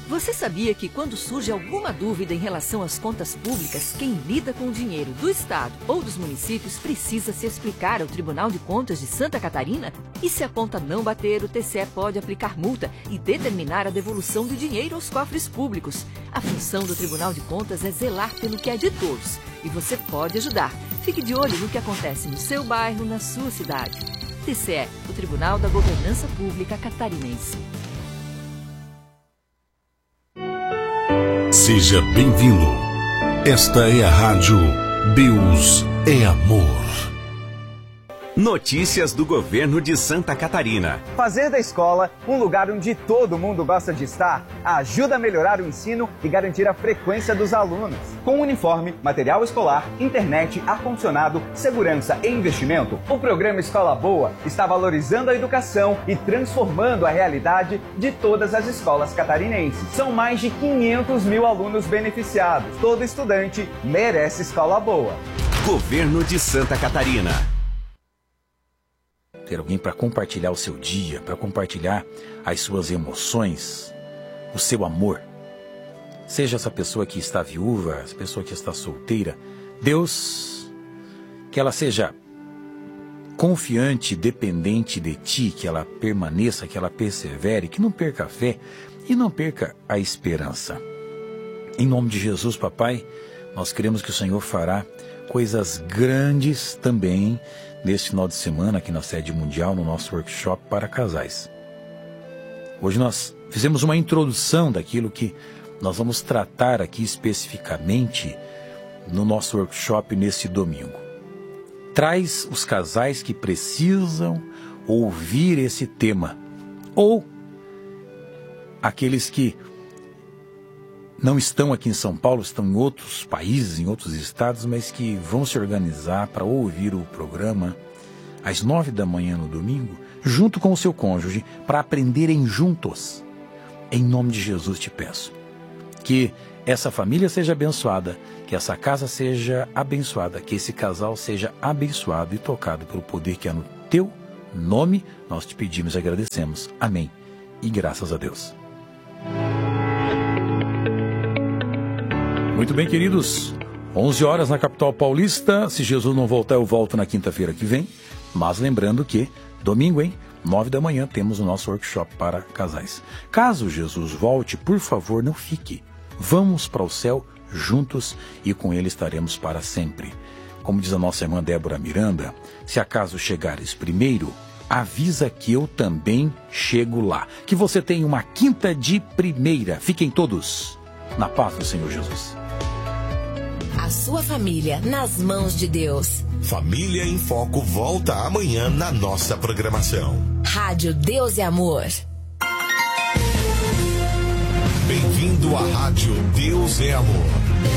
Você sabia que quando surge alguma dúvida em relação às contas públicas, quem lida com o dinheiro do Estado ou dos municípios precisa se explicar ao Tribunal de Contas de Santa Catarina? E se a conta não bater, o TCE pode aplicar multa e determinar a devolução do dinheiro aos cofres públicos. A função do Tribunal de Contas é zelar pelo que é de todos. E você pode ajudar. Fique de olho no que acontece no seu bairro, na sua cidade. TCE, o Tribunal da Governança Pública Catarinense. Seja bem-vindo. Esta é a Rádio Deus é Amor. Notícias do Governo de Santa Catarina. Fazer da escola um lugar onde todo mundo gosta de estar ajuda a melhorar o ensino e garantir a frequência dos alunos. Com uniforme, material escolar, internet, ar-condicionado, segurança e investimento, o programa Escola Boa está valorizando a educação e transformando a realidade de todas as escolas catarinenses. São mais de 500 mil alunos beneficiados. Todo estudante merece escola boa. Governo de Santa Catarina. Ter alguém para compartilhar o seu dia, para compartilhar as suas emoções, o seu amor. Seja essa pessoa que está viúva, essa pessoa que está solteira, Deus, que ela seja confiante, dependente de ti, que ela permaneça, que ela persevere, que não perca a fé e não perca a esperança. Em nome de Jesus, papai, nós queremos que o Senhor fará coisas grandes também neste final de semana aqui na sede mundial, no nosso workshop para casais. Hoje nós fizemos uma introdução daquilo que nós vamos tratar aqui especificamente no nosso workshop nesse domingo. Traz os casais que precisam ouvir esse tema, ou aqueles que não estão aqui em São Paulo, estão em outros países, em outros estados, mas que vão se organizar para ouvir o programa às 9 da manhã no domingo, junto com o seu cônjuge, para aprenderem juntos. Em nome de Jesus te peço que essa família seja abençoada, que essa casa seja abençoada, que esse casal seja abençoado e tocado pelo poder que há no teu nome. Nós te pedimos e agradecemos. Amém. E graças a Deus. Muito bem, queridos, 11 horas na capital paulista. Se Jesus não voltar, eu volto na quinta-feira que vem. Mas lembrando que, domingo, 9 da manhã, temos o nosso workshop para casais. Caso Jesus volte, por favor, não fique. Vamos para o céu juntos e com ele estaremos para sempre. Como diz a nossa irmã Débora Miranda, se acaso chegares primeiro, avisa que eu também chego lá. Que você tenha uma quinta de primeira. Fiquem todos na paz do Senhor Jesus. A sua família nas mãos de Deus. Família em Foco volta amanhã na nossa programação. Rádio Deus é Amor. Bem-vindo à Rádio Deus é Amor.